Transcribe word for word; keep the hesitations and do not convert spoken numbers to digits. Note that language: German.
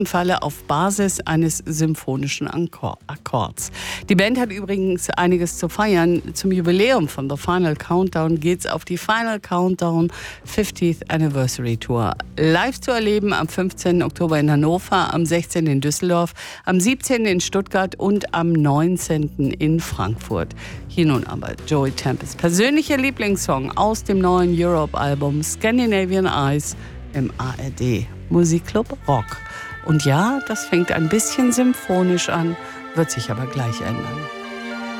besten Falle auf Basis eines symphonischen Akkords. Die Band hat übrigens einiges zu feiern. Zum Jubiläum von The Final Countdown geht's auf die Final Countdown fiftieth Anniversary Tour. Live zu erleben am fünfzehnten Oktober in Hannover, am sechzehnten in Düsseldorf, am siebzehnten in Stuttgart und am neunzehnten in Frankfurt. Hier nun aber Joey Tempest persönlicher Lieblingssong aus dem neuen Europe-Album Scandinavian Eyes im A R D Musikclub Rock. Und ja, das fängt ein bisschen symphonisch an, wird sich aber gleich ändern.